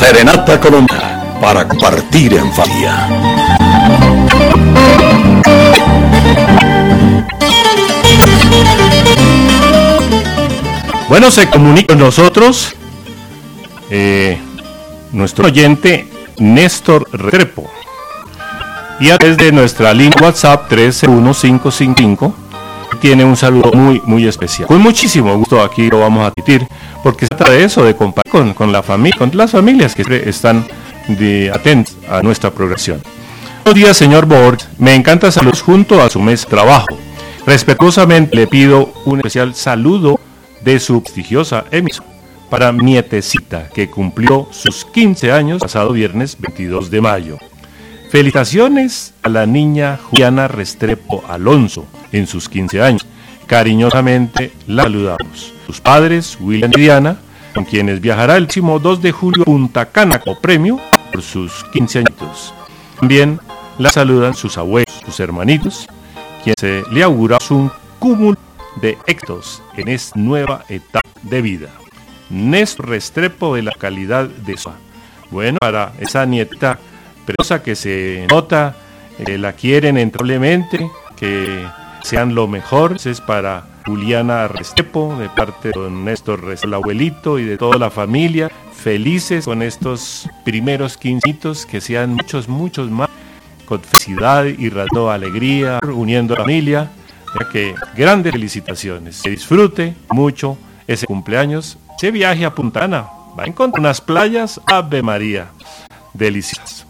Serenata Colombiana para compartir en familia. Bueno, se comunica con nosotros nuestro oyente Néstor Restrepo, y a través de nuestra línea WhatsApp 131555 tiene un saludo muy especial. Con muchísimo gusto aquí lo vamos a transmitir, porque se trata de eso, de compartir con la familia, con las familias que están atentas a nuestra programación. Buenos días, señor Borges. Me encanta saludos junto a su mesa de trabajo. Respetuosamente le pido un especial saludo de su prestigiosa emisora para mi nietecita, que cumplió sus 15 años pasado viernes 22 de mayo. Felicitaciones a la niña Juliana Restrepo Alonso en sus 15 años. Cariñosamente la saludamos. Sus padres, William y Diana, con quienes viajará el próximo 2 de julio a Punta Cana como premio por sus 15 añitos. También la saludan sus abuelos, sus hermanitos, quienes se le augura un cúmulo de éxitos en esta nueva etapa de vida. Néstor Restrepo, de la localidad de Soa. Bueno, para esa nieta preciosa que se nota, la quieren entrañablemente, que sean lo mejor. Es para Juliana Restrepo, de parte de don Néstor Restrepo, el abuelito, y de toda la familia, felices con estos primeros 15 añitos, que sean muchos más, con felicidad y rato alegría, uniendo a la familia. Ya que grandes felicitaciones, que disfrute mucho ese cumpleaños, ese viaje a Punta Cana, va a encontrar unas playas, Ave María, deliciosas.